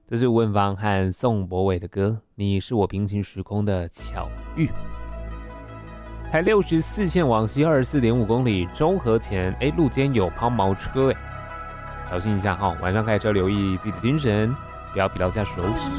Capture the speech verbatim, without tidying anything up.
这是吴文芳和宋博伟的歌，你是我平行时空的巧遇。台六十四线往西二十四点五公里，中和前哎路肩有抛锚车哎，小心一下哈，晚上开车留意自己的精神，不要疲劳驾驶哦。